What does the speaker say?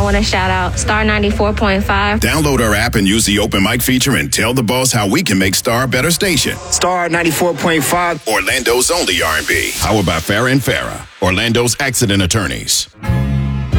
I want to shout out Star 94.5. Download our app and use the open mic feature and tell the boss how we can make Star a better station. Star 94.5. Orlando's only R&B. Powered by Farrah and Farrah, Orlando's accident attorneys.